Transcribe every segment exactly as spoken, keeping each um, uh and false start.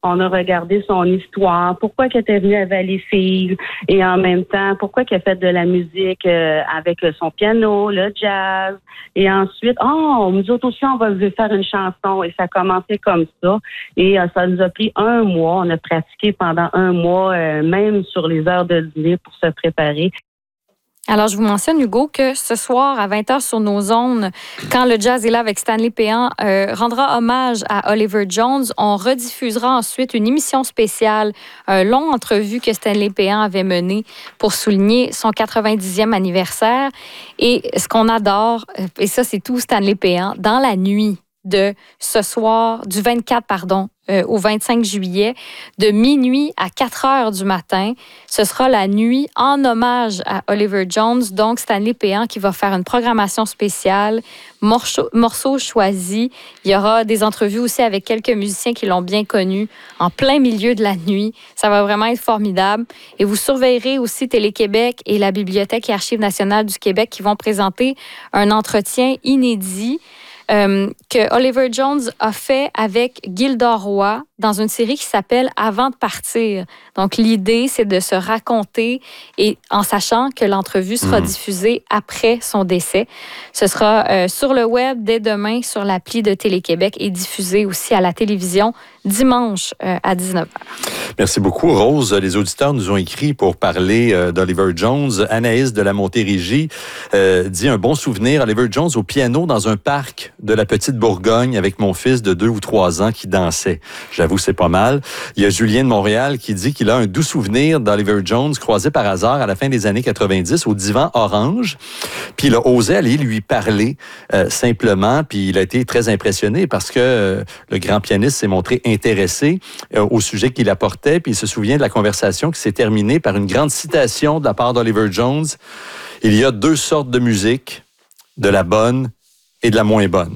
On a regardé son histoire, pourquoi qu'elle était venue à Valleyfield et en même temps, pourquoi qu'elle fait de la musique euh, avec son piano, le jazz. Et ensuite, oh, nous autres aussi, on va lui faire une chanson. Et ça a commencé comme ça. Et euh, ça nous a pris un mois. On a pratiqué pendant un mois, euh, même sur les heures de dîner pour se préparer. Alors, je vous mentionne, Hugo, que ce soir, à vingt heures sur nos ondes, quand le Jazz est là avec Stanley Péan euh, rendra hommage à Oliver Jones, on rediffusera ensuite une émission spéciale, un long entrevue que Stanley Péan avait mené pour souligner son quatre-vingt-dixième anniversaire. Et ce qu'on adore, et ça, c'est tout Stanley Péan, dans la nuit de ce soir, du vingt-quatre, pardon, euh, au vingt-cinq juillet, de minuit à quatre heures du matin. Ce sera la nuit en hommage à Oliver Jones, donc Stanley Péan qui va faire une programmation spéciale, morceaux, morceaux choisis. Il y aura des entrevues aussi avec quelques musiciens qui l'ont bien connu en plein milieu de la nuit. Ça va vraiment être formidable. Et vous surveillerez aussi Télé-Québec et la Bibliothèque et Archives nationales du Québec qui vont présenter un entretien inédit Euh, que Oliver Jones a fait avec Gilda Roy dans une série qui s'appelle Avant de partir. Donc, l'idée, c'est de se raconter et en sachant que l'entrevue sera mmh. diffusée après son décès. Ce sera euh, sur le web dès demain sur l'appli de Télé-Québec et diffusé aussi à la télévision dimanche euh, à dix-neuf heures. Merci beaucoup, Rose. Les auditeurs nous ont écrit pour parler euh, d'Oliver Jones. Anaïs de la Montérégie euh, dit un bon souvenir. Oliver Jones au piano dans un parc de la Petite Bourgogne avec mon fils de deux ou trois ans qui dansait. J'avoue, c'est pas mal. Il y a Julien de Montréal qui dit qu'il a un doux souvenir d'Oliver Jones croisé par hasard à la fin des années quatre-vingt-dix au Divan Orange. Puis il a osé aller lui parler euh, simplement. Puis il a été très impressionné parce que euh, le grand pianiste s'est montré intéressé euh, au sujet qu'il apportait. Puis il se souvient de la conversation qui s'est terminée par une grande citation de la part d'Oliver Jones. Il y a deux sortes de musique, de la bonne et de la moins bonne.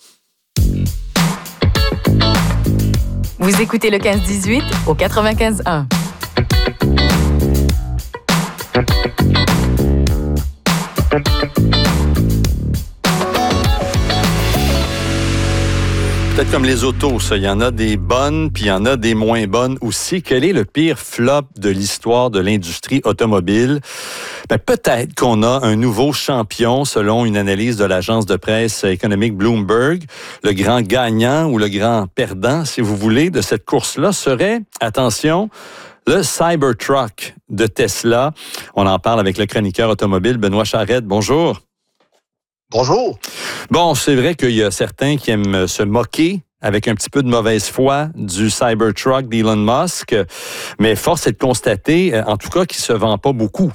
Vous écoutez le quinze dix-huit au quatre-vingt-quinze un. Peut-être comme les autos, ça. Il y en a des bonnes, puis il y en a des moins bonnes aussi. Quel est le pire flop de l'histoire de l'industrie automobile? Ben, peut-être qu'on a un nouveau champion, selon une analyse de l'agence de presse économique Bloomberg. Le grand gagnant ou le grand perdant, si vous voulez, de cette course-là serait, attention, le Cybertruck de Tesla. On en parle avec le chroniqueur automobile Benoît Charette. Bonjour. Bonjour. Bon, c'est vrai qu'il y a certains qui aiment se moquer avec un petit peu de mauvaise foi du Cybertruck d'Elon Musk, mais force est de constater, en tout cas, qu'il ne se vend pas beaucoup.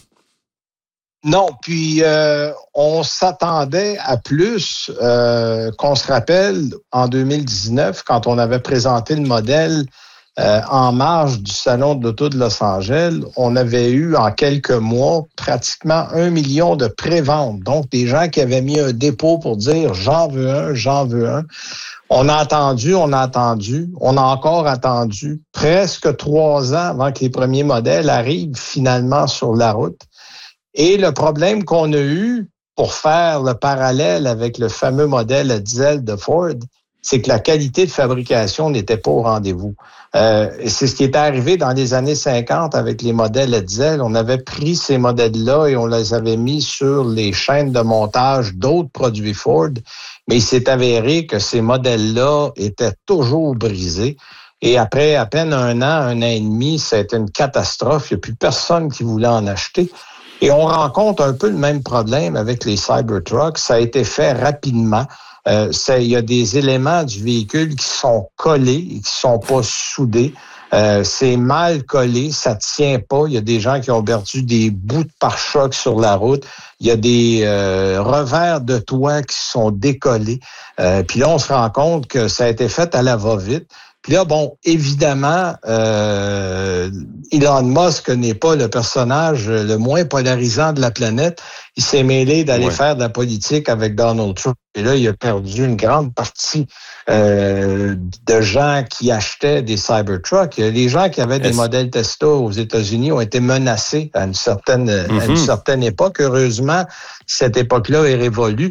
Non, puis euh, on s'attendait à plus, euh, qu'on se rappelle en deux mille dix-neuf, quand on avait présenté le modèle Euh, en marge du Salon de l'Auto de Los Angeles, on avait eu en quelques mois pratiquement un million de préventes. Donc, des gens qui avaient mis un dépôt pour dire « j'en veux un, j'en veux un ». On a attendu, on a attendu, on a encore attendu presque trois ans avant que les premiers modèles arrivent finalement sur la route. Et le problème qu'on a eu, pour faire le parallèle avec le fameux modèle à diesel de Ford, c'est que la qualité de fabrication n'était pas au rendez-vous. Euh, c'est ce qui est arrivé dans les années cinquante avec les modèles à diesel. On avait pris ces modèles-là et on les avait mis sur les chaînes de montage d'autres produits Ford, mais il s'est avéré que ces modèles-là étaient toujours brisés. Et après à peine un an, un an et demi, c'était une catastrophe. Il n'y a plus personne qui voulait en acheter. Et on rencontre un peu le même problème avec les Cybertrucks. Ça a été fait rapidement. Euh, il y a des éléments du véhicule qui sont collés et qui sont pas soudés. Euh, c'est mal collé, ça tient pas. Il y a des gens qui ont perdu des bouts de pare-choc sur la route. Il y a des euh, revers de toit qui sont décollés. Euh, puis là, on se rend compte que ça a été fait à la va-vite. Puis là, bon, évidemment, euh, Elon Musk n'est pas le personnage le moins polarisant de la planète. Il s'est mêlé d'aller ouais. faire de la politique avec Donald Trump. Et là, il a perdu une grande partie euh, de gens qui achetaient des Cybertrucks. Les gens qui avaient des Est-ce... modèles Tesla aux États-Unis ont été menacés à une certaine, mm-hmm. à une certaine époque. Heureusement, cette époque-là est révolue.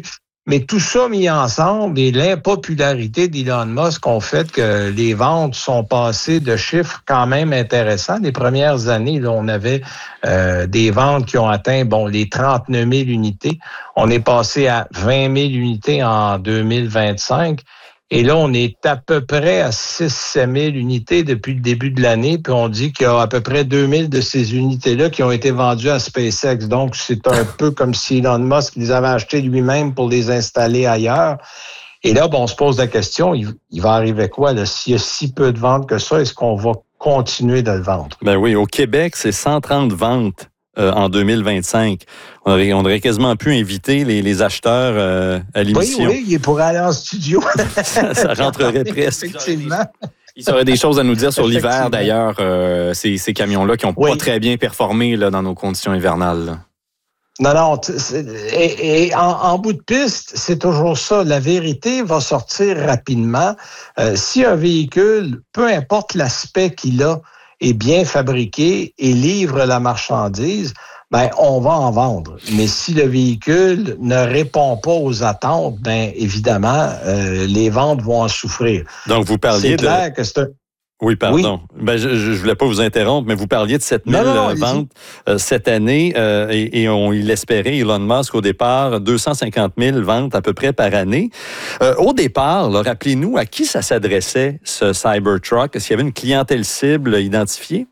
Mais tout ça mis ensemble et l'impopularité d'Elon Musk ont fait que les ventes sont passées de chiffres quand même intéressants. Les premières années, là, on avait euh, des ventes qui ont atteint bon les trente-neuf mille unités. On est passé à vingt mille unités en deux mille vingt-cinq. Et là, on est à peu près à six à sept mille unités depuis le début de l'année. Puis on dit qu'il y a à peu près deux mille de ces unités-là qui ont été vendues à SpaceX. Donc, c'est un peu comme si Elon Musk les avait achetées lui-même pour les installer ailleurs. Et là, bon, on se pose la question, il, il va arriver quoi, là? S'il y a si peu de ventes que ça, est-ce qu'on va continuer de le vendre? Ben oui, au Québec, c'est cent trente ventes. Euh, en deux mille vingt-cinq. On aurait, on aurait quasiment pu inviter les, les acheteurs euh, à l'émission. Oui, oui, il pourrait aller en studio. ça, ça rentrerait presque. Effectivement. Ils auraient des choses à nous dire sur l'hiver, d'ailleurs, euh, ces, ces camions-là qui n'ont oui. pas très bien performé là, dans nos conditions hivernales. Là. Non, non. Et, et en, en bout de piste, c'est toujours ça. La vérité va sortir rapidement. Euh, si un véhicule, peu importe l'aspect qu'il a, est bien fabriqué et livre la marchandise, ben on va en vendre. Mais si le véhicule ne répond pas aux attentes, ben évidemment, euh, les ventes vont en souffrir. Donc, vous parliez c'est clair de... que c'est un... Oui, pardon. Oui. Ben, je ne voulais pas vous interrompre, mais vous parliez de sept mille non, non, ventes euh, cette année euh, et, et on il espérait, Elon Musk, au départ, deux cent cinquante mille ventes à peu près par année. Euh, au départ, là, rappelez-nous, à qui ça s'adressait, ce Cybertruck? Est-ce qu'il y avait une clientèle cible identifiée?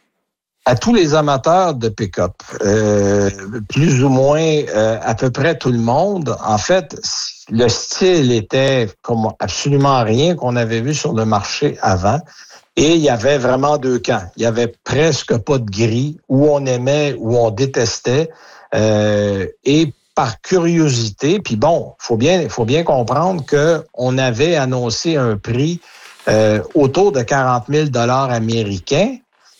À tous les amateurs de pick-up, euh, plus ou moins euh, à peu près tout le monde. En fait, le style était comme absolument rien qu'on avait vu sur le marché avant. Et il y avait vraiment deux camps. Il y avait presque pas de gris, où on aimait, où on détestait. Euh, et par curiosité, puis bon, faut bien, faut bien comprendre que on avait annoncé un prix euh, autour de quarante mille dollars américains.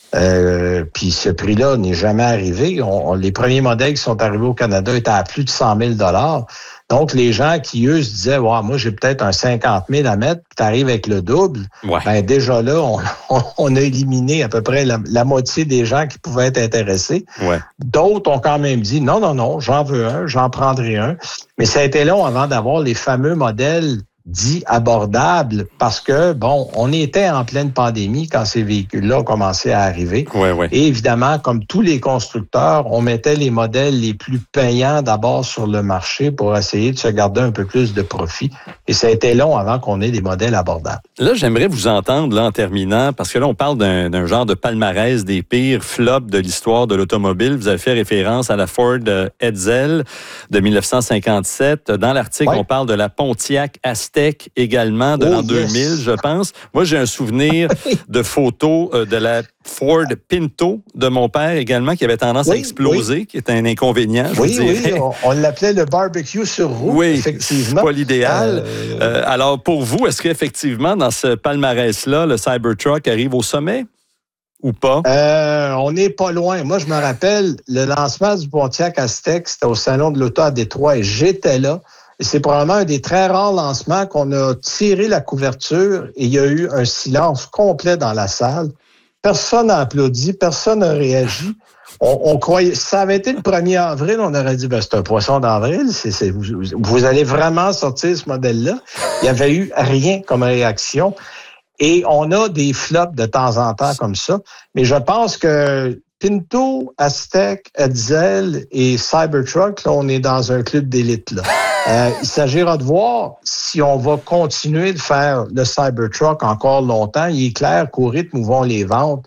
Euh, puis ce prix-là n'est jamais arrivé. On, on, les premiers modèles qui sont arrivés au Canada étaient à plus de cent mille dollars. Donc, les gens qui, eux, se disaient, ouais, moi, j'ai peut-être un cinquante mille à mettre, puis tu arrives avec le double. Ouais. Ben, déjà là, on, on, on a éliminé à peu près la, la moitié des gens qui pouvaient être intéressés. Ouais. D'autres ont quand même dit, non, non, non, j'en veux un, j'en prendrai un. Mais ça a été long avant d'avoir les fameux modèles dit abordable parce que, bon, on était en pleine pandémie quand ces véhicules-là ont commencé à arriver. Ouais, ouais. Et évidemment, comme tous les constructeurs, on mettait les modèles les plus payants d'abord sur le marché pour essayer de se garder un peu plus de profit. Et ça a été long avant qu'on ait des modèles abordables. Là, j'aimerais vous entendre, là, en terminant, parce que là, on parle d'un, d'un genre de palmarès des pires flops de l'histoire de l'automobile. Vous avez fait référence à la Ford Edsel de dix-neuf cent cinquante-sept. Dans l'article, ouais. on parle de la Pontiac Aztek également de oh, l'an yes. deux mille, je pense. Moi, j'ai un souvenir de photos euh, de la Ford Pinto de mon père également, qui avait tendance oui, à exploser, oui. qui est un inconvénient, je oui, dirais. Oui, on, on l'appelait le barbecue sur roue, oui, effectivement. C'est pas l'idéal. Euh... Euh, alors, pour vous, est-ce qu'effectivement, dans ce palmarès-là, le Cybertruck arrive au sommet ou pas? Euh, on n'est pas loin. Moi, je me rappelle, le lancement du Pontiac Aztek, c'était au Salon de l'Auto à Détroit et j'étais là. Et c'est probablement un des très rares lancements qu'on a tiré la couverture et il y a eu un silence complet dans la salle. Personne n'a applaudi, personne n'a réagi. On, on croyait, ça avait été le premier avril, on aurait dit, ben, c'est un poisson d'avril, c'est, c'est, vous, vous allez vraiment sortir ce modèle-là. Il n'y avait eu rien comme réaction. Et on a des flops de temps en temps comme ça. Mais je pense que Pinto, Aztek, Edsel et Cybertruck, là, on est dans un club d'élite, là. Euh, il s'agira de voir si on va continuer de faire le Cybertruck encore longtemps. Il est clair qu'au rythme où vont les ventes,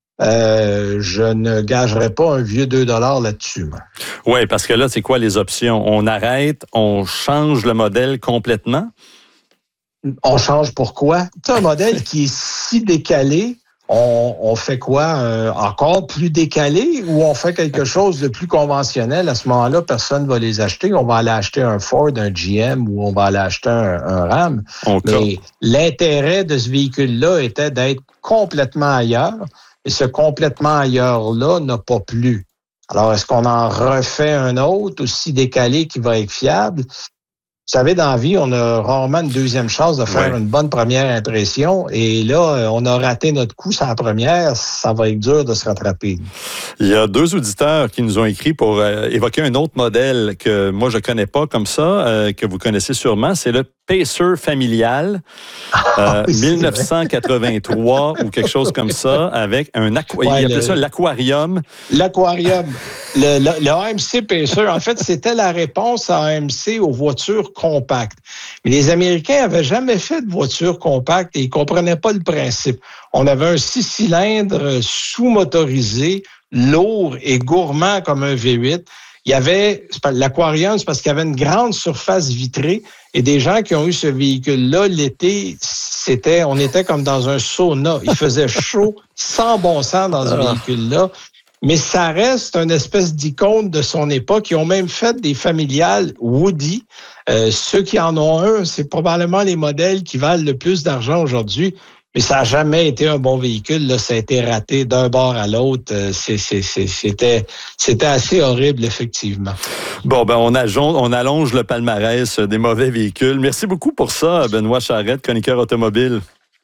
euh, je ne gagerai pas un vieux deux dollars là-dessus. Oui, parce que là, c'est quoi les options? On arrête, on change le modèle complètement? On change pourquoi? C'est un modèle qui est si décalé. On, on fait quoi? Euh, encore plus décalé ou on fait quelque chose de plus conventionnel? À ce moment-là, personne ne va les acheter. On va aller acheter un Ford, un G M ou on va aller acheter un, un Ram. On Mais compte. L'intérêt de ce véhicule-là était d'être complètement ailleurs. Et ce complètement ailleurs-là n'a pas plu. Alors, est-ce qu'on en refait un autre aussi décalé qui va être fiable? Vous savez, dans la vie, on a rarement une deuxième chance de faire ouais. une bonne première impression. Et là, on a raté notre coup sur la première. Ça va être dur de se rattraper. Il y a deux auditeurs qui nous ont écrit pour euh, évoquer un autre modèle que moi, je connais pas comme ça, euh, que vous connaissez sûrement. C'est le Pacer familial, euh, oui, dix-neuf cent quatre-vingt-trois ou quelque chose comme ça, avec un aquarium. Ouais, il appelait ça l'aquarium. L'aquarium. Le, le, le A M C Pacer, en fait, c'était la réponse à A M C aux voitures compactes. Mais les Américains n'avaient jamais fait de voiture compacte et ils ne comprenaient pas le principe. On avait un six cylindres sous-motorisé, lourd et gourmand comme un V huit. Il y avait, l'aquarium, c'est parce qu'il y avait une grande surface vitrée et des gens qui ont eu ce véhicule-là, l'été, c'était, on était comme dans un sauna. Il faisait chaud, sans bon sens dans ce véhicule-là. Mais ça reste une espèce d'icône de son époque. Ils ont même fait des familiales Woody. Euh, ceux qui en ont un, c'est probablement les modèles qui valent le plus d'argent aujourd'hui. Mais ça n'a jamais été un bon véhicule. Là, ça a été raté d'un bord à l'autre. C'est, c'est, c'est, c'était, c'était assez horrible, effectivement. Bon, ben on, allonge, on allonge le palmarès des mauvais véhicules. Merci beaucoup pour ça, Benoît Charette, chroniqueur automobile.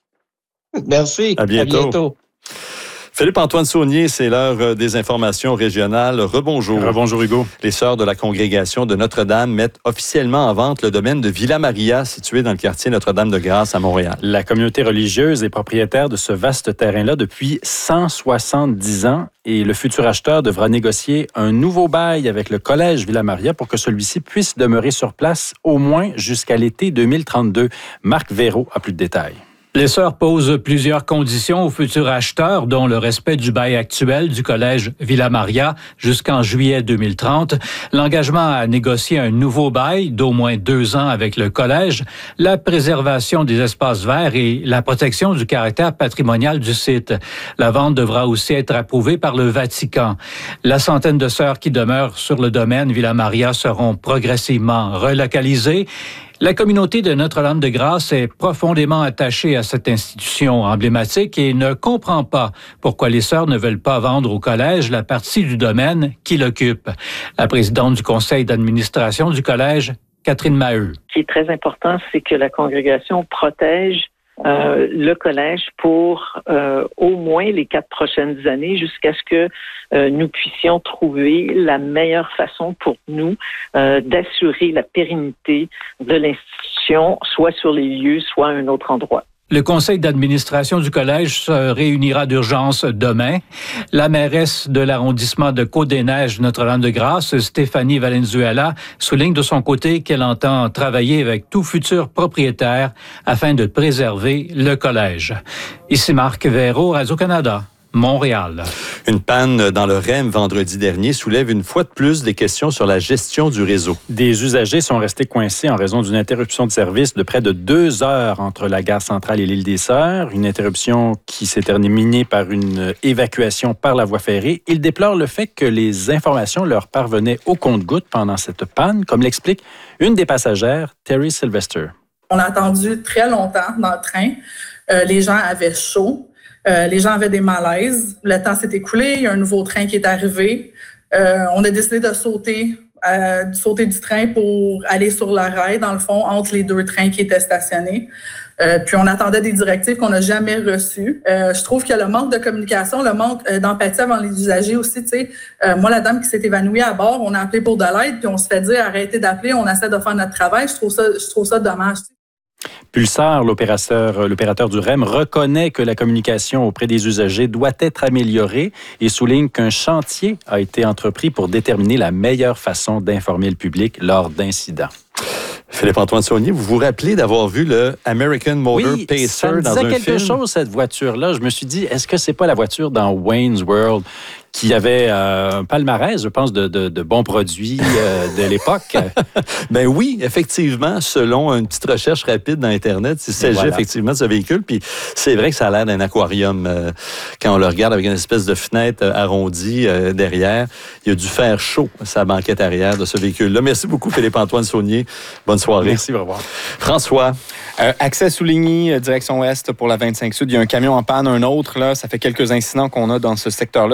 Merci. À bientôt. À bientôt. Philippe-Antoine Saunier, c'est l'heure des informations régionales. Rebonjour. Rebonjour, Hugo. Les Sœurs de la Congrégation de Notre-Dame mettent officiellement en vente le domaine de Villa Maria, situé dans le quartier Notre-Dame-de-Grâce à Montréal. La communauté religieuse est propriétaire de ce vaste terrain-là depuis cent soixante-dix ans et le futur acheteur devra négocier un nouveau bail avec le Collège Villa Maria pour que celui-ci puisse demeurer sur place au moins jusqu'à l'été deux mille trente-deux. Marc Véraud a plus de détails. Les Sœurs posent plusieurs conditions aux futurs acheteurs, dont le respect du bail actuel du collège Villa Maria jusqu'en juillet deux mille trente, l'engagement à négocier un nouveau bail d'au moins deux ans avec le collège, la préservation des espaces verts et la protection du caractère patrimonial du site. La vente devra aussi être approuvée par le Vatican. La centaine de sœurs qui demeurent sur le domaine Villa Maria seront progressivement relocalisées. La communauté de Notre-Dame-de-Grâce est profondément attachée à cette institution emblématique et ne comprend pas pourquoi les sœurs ne veulent pas vendre au collège la partie du domaine qu'il occupe. La présidente du conseil d'administration du collège, Catherine Maheu. Ce qui est très important, c'est que la congrégation protège Euh, le collège pour euh, au moins les quatre prochaines années jusqu'à ce que euh, nous puissions trouver la meilleure façon pour nous euh, d'assurer la pérennité de l'institution, soit sur les lieux, soit à un autre endroit. Le conseil d'administration du collège se réunira d'urgence demain. La mairesse de l'arrondissement de Côte-des-Neiges Notre-Dame-de-Grâce, Stéphanie Valenzuela, souligne de son côté qu'elle entend travailler avec tout futur propriétaire afin de préserver le collège. Ici Marc Véraud, Radio-Canada. Montréal. Une panne dans le R E M vendredi dernier soulève une fois de plus des questions sur la gestion du réseau. Des usagers sont restés coincés en raison d'une interruption de service de près de deux heures entre la gare centrale et l'île des Sœurs. Une interruption qui s'est terminée par une évacuation par la voie ferrée. Ils déplorent le fait que les informations leur parvenaient au compte-gouttes pendant cette panne, comme l'explique une des passagères, Terry Sylvester. On a attendu très longtemps dans le train. Euh, les gens avaient chaud. Euh, les gens avaient des malaises. Le temps s'est écoulé. Il y a un nouveau train qui est arrivé. Euh, on a décidé de sauter, euh, de sauter du train pour aller sur la rail, dans le fond, entre les deux trains qui étaient stationnés. Euh, puis on attendait des directives qu'on n'a jamais reçues. Euh, je trouve que le manque de communication, le manque euh, d'empathie avant les usagers aussi, tu sais, euh, moi, la dame qui s'est évanouie à bord, on a appelé pour de l'aide, puis on se fait dire arrêtez d'appeler, on essaie de faire notre travail. Je trouve ça, je trouve ça dommage. Pulsar, l'opérateur, l'opérateur du R E M, reconnaît que la communication auprès des usagers doit être améliorée et souligne qu'un chantier a été entrepris pour déterminer la meilleure façon d'informer le public lors d'incidents. Philippe-Antoine Saunier, vous vous rappelez d'avoir vu le American Motor oui, Pacer ça me dans disait un quelque film? chose, cette voiture-là. Je me suis dit, est-ce que c'est pas la voiture dans Wayne's World qui avait euh, un palmarès, je pense, de, de, de bons produits euh, de l'époque? Ben oui, effectivement, selon une petite recherche rapide dans Internet, il s'agit voilà. effectivement de ce véhicule. Puis c'est vrai que ça a l'air d'un aquarium. Euh, quand on le regarde avec une espèce de fenêtre euh, arrondie euh, derrière, il y a du fer chaud, sa banquette arrière de ce véhicule-là. Merci beaucoup, Philippe-Antoine Saunier. Bonne soirée. Merci, au revoir. François. Euh, accès à Souligny, direction ouest pour la vingt-cinq Sud. Il y a un camion en panne, un autre. Là, ça fait quelques incidents qu'on a dans ce secteur-là cet après-midi.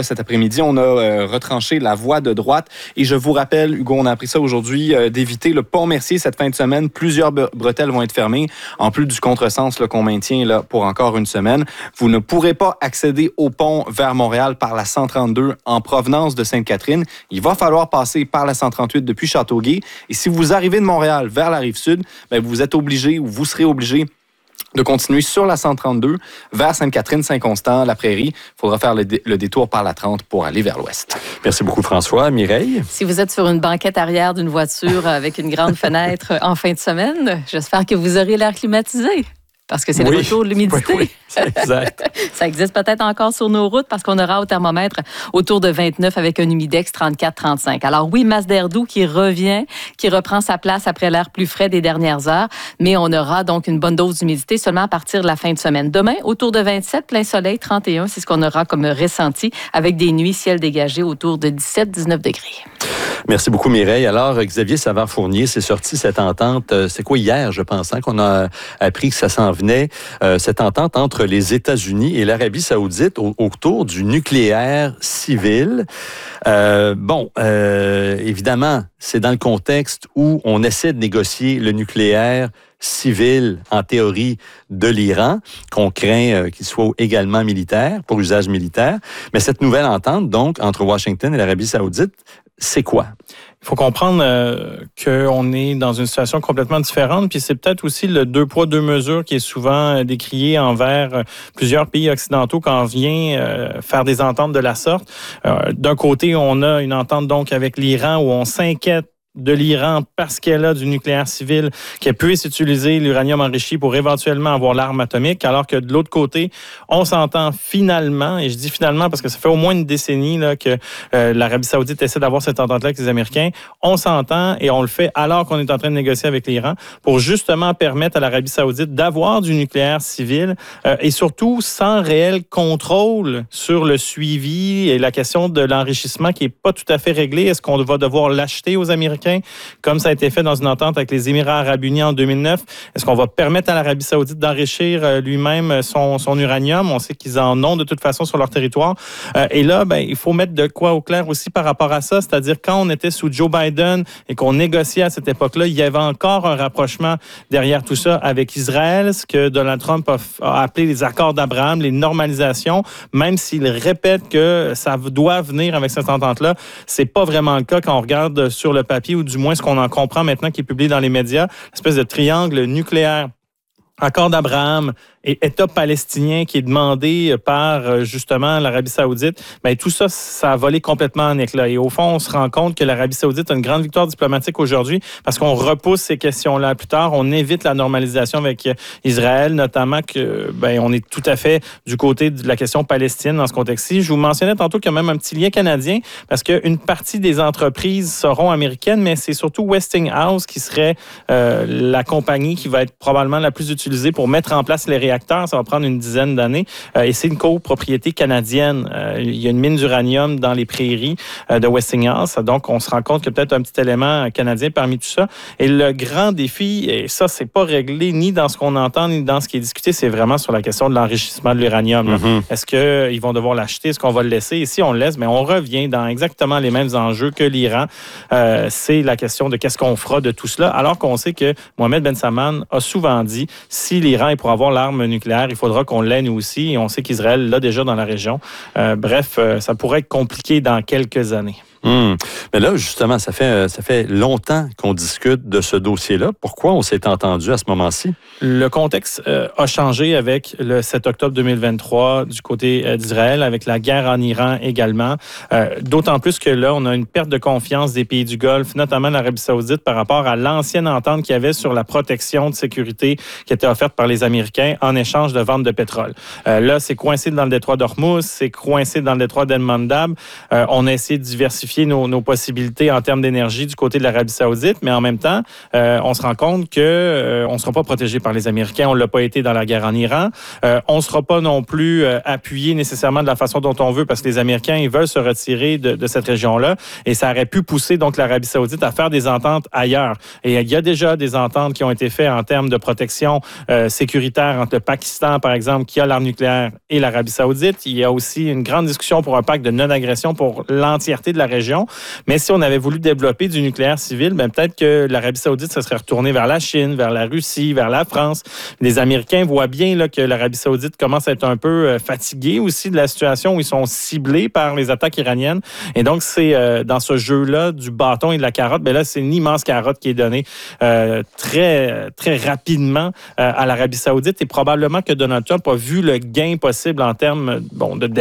après-midi. On a euh, retranché la voie de droite. Et je vous rappelle, Hugo, on a appris ça aujourd'hui, euh, d'éviter le pont Mercier cette fin de semaine. Plusieurs be- bretelles vont être fermées, en plus du contresens là, qu'on maintient là, pour encore une semaine. Vous ne pourrez pas accéder au pont vers Montréal par la cent trente-deux en provenance de Sainte-Catherine. Il va falloir passer par la cent trente-huit depuis Châteauguay. Et si vous arrivez de Montréal vers la Rive-Sud, bien, vous êtes obligé ou vous serez obligé de continuer sur la cent trente-deux vers Sainte-Catherine, Saint-Constant, la Prairie. Il faudra faire le, dé- le détour par la trente pour aller vers l'ouest. Merci beaucoup, François. Mireille? Si vous êtes sur une banquette arrière d'une voiture avec une grande fenêtre en fin de semaine, j'espère que vous aurez l'air climatisé. Parce que c'est oui. le retour de l'humidité. Oui, oui, c'est exact. Ça existe peut-être encore sur nos routes parce qu'on aura au thermomètre autour de vingt-neuf avec un humidex trente-quatre trente-cinq. Alors oui, masse d'air doux qui revient, qui reprend sa place après l'air plus frais des dernières heures, mais on aura donc une bonne dose d'humidité seulement à partir de la fin de semaine. Demain, autour de vingt-sept, plein soleil, trente et un, c'est ce qu'on aura comme ressenti avec des nuits ciel dégagé autour de dix-sept dix-neuf degrés. Merci beaucoup, Mireille. Alors, Xavier Savard-Fournier, c'est sorti cette entente, euh, c'est quoi hier, je pense, hein, qu'on a appris que ça s'en venait, euh, cette entente entre les États-Unis et l'Arabie saoudite au, autour du nucléaire civil. Euh, bon, euh, évidemment, c'est dans le contexte où on essaie de négocier le nucléaire civil, en théorie, de l'Iran, qu'on craint euh, qu'il soit également militaire, pour usage militaire. Mais cette nouvelle entente, donc, entre Washington et l'Arabie saoudite, c'est quoi? Il faut comprendre euh, qu'on est dans une situation complètement différente, puis c'est peut-être aussi le deux poids, deux mesures qui est souvent décrié envers euh, plusieurs pays occidentaux quand on vient euh, faire des ententes de la sorte. Euh, d'un côté, on a une entente donc avec l'Iran où on s'inquiète de l'Iran parce qu'elle a du nucléaire civil, qu'elle puisse utiliser l'uranium enrichi pour éventuellement avoir l'arme atomique, alors que de l'autre côté, on s'entend finalement, et je dis finalement parce que ça fait au moins une décennie là, que euh, l'Arabie saoudite essaie d'avoir cette entente-là avec les Américains, on s'entend et on le fait alors qu'on est en train de négocier avec l'Iran pour justement permettre à l'Arabie saoudite d'avoir du nucléaire civil euh, et surtout sans réel contrôle sur le suivi et la question de l'enrichissement qui n'est pas tout à fait réglée. Est-ce qu'on va devoir l'acheter aux Américains comme ça a été fait dans une entente avec les Émirats arabes unis en deux mille neuf? Est-ce qu'on va permettre à l'Arabie saoudite d'enrichir lui-même son, son uranium? On sait qu'ils en ont de toute façon sur leur territoire. Euh, et là, ben, il faut mettre de quoi au clair aussi par rapport à ça. C'est-à-dire, quand on était sous Joe Biden et qu'on négociait à cette époque-là, il y avait encore un rapprochement derrière tout ça avec Israël, ce que Donald Trump a, a appelé les accords d'Abraham, les normalisations, même s'il répète que ça doit venir avec cette entente-là. C'est pas vraiment le cas quand on regarde sur le papier, ou du moins ce qu'on en comprend maintenant qui est publié dans les médias, l'espèce de triangle nucléaire. Accord d'Abraham et État palestinien qui est demandé par, justement, l'Arabie saoudite, bien, tout ça, ça a volé complètement en éclat. Et au fond, on se rend compte que l'Arabie saoudite a une grande victoire diplomatique aujourd'hui parce qu'on repousse ces questions-là plus tard. On évite la normalisation avec Israël, notamment que, ben, on est tout à fait du côté de la question palestinienne dans ce contexte-ci. Je vous mentionnais tantôt qu'il y a même un petit lien canadien parce qu'une partie des entreprises seront américaines, mais c'est surtout Westinghouse qui serait euh, la compagnie qui va être probablement la plus utilisée pour mettre en place les réacteurs. Ça va prendre une dizaine d'années. Euh, et c'est une copropriété canadienne. Euh, il y a une mine d'uranium dans les prairies euh, de Westinghouse. Donc, on se rend compte qu'il y a peut-être un petit élément canadien parmi tout ça. Et le grand défi, et ça, c'est pas réglé ni dans ce qu'on entend, ni dans ce qui est discuté, c'est vraiment sur la question de l'enrichissement de l'uranium. Mm-hmm. Est-ce qu'ils vont devoir l'acheter? Est-ce qu'on va le laisser? Et si on le laisse, mais on revient dans exactement les mêmes enjeux que l'Iran. Euh, c'est la question de qu'est-ce qu'on fera de tout cela, alors qu'on sait que Mohamed Ben Salman a souvent dit, si l'Iran est pour avoir l'arme nucléaire, il faudra qu'on l'ait nous aussi. Et on sait qu'Israël l'a déjà dans la région. Euh, bref, euh, ça pourrait être compliqué dans quelques années. Hum. Mais là, justement, ça fait, ça fait longtemps qu'on discute de ce dossier-là. Pourquoi on s'est entendu à ce moment-ci? Le contexte euh, a changé avec le sept octobre deux mille vingt-trois du côté euh, d'Israël, avec la guerre en Iran également. Euh, d'autant plus que là, on a une perte de confiance des pays du Golfe, notamment l'Arabie saoudite, par rapport à l'ancienne entente qu'il y avait sur la protection de sécurité qui était offerte par les Américains en échange de vente de pétrole. Euh, là, c'est coincé dans le détroit d'Ormuz, c'est coincé dans le détroit d'El Mandab. Euh, on a essayé de diversifier diversifier nos, nos possibilités en termes d'énergie du côté de l'Arabie saoudite, mais en même temps, euh, on se rend compte que euh, on ne sera pas protégé par les Américains. On ne l'a pas été dans la guerre en Iran. Euh, on ne sera pas non plus euh, appuyé nécessairement de la façon dont on veut, parce que les Américains, ils veulent se retirer de, de cette région-là, et ça aurait pu pousser donc l'Arabie saoudite à faire des ententes ailleurs. Et il y a déjà des ententes qui ont été faites en termes de protection euh, sécuritaire entre le Pakistan, par exemple, qui a l'arme nucléaire, et l'Arabie saoudite. Il y a aussi une grande discussion pour un pacte de non-agression pour l'entièreté de la région. Mais si on avait voulu développer du nucléaire civil, ben peut-être que l'Arabie saoudite se serait retournée vers la Chine, vers la Russie, vers la France. Les Américains voient bien là, que l'Arabie saoudite commence à être un peu euh, fatiguée aussi de la situation où ils sont ciblés par les attaques iraniennes. Et donc, c'est euh, dans ce jeu-là du bâton et de la carotte, ben là, c'est une immense carotte qui est donnée euh, très, très rapidement euh, à l'Arabie saoudite. Et probablement que Donald Trump a vu le gain possible en termes bon, de